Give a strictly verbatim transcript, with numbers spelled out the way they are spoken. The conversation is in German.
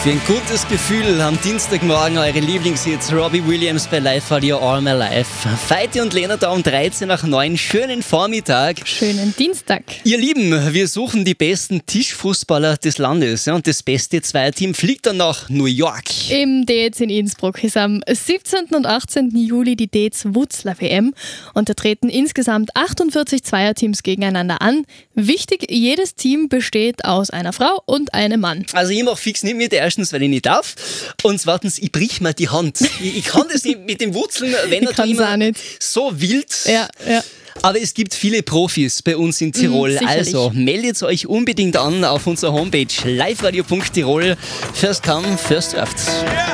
Für ein gutes Gefühl am Dienstagmorgen eure Lieblingshits Robbie Williams bei Live Radio All My Life. Feiti und Lena da um dreizehn nach neun. Schönen Vormittag. Schönen Dienstag. Ihr Lieben, wir suchen die besten Tischfußballer des Landes. Ja, und das beste Zweierteam fliegt dann nach New York. Im D E Z in Innsbruck ist am siebzehnten und achtzehnten Juli die D E Z Wutzler W M und da treten insgesamt achtundvierzig Zweierteams gegeneinander an. Wichtig, jedes Team besteht aus einer Frau und einem Mann. Also ich mache fix nicht mit, erstens, weil ich nicht darf und zweitens, ich brich mir die Hand. Ich, ich kann das nicht mit dem Wurzeln, wenn er da immer auch nicht. so wild. Ja, ja. Aber es gibt viele Profis bei uns in Tirol. Mm, also meldet euch unbedingt an auf unserer Homepage liveradio punkt tirol. First come, first served.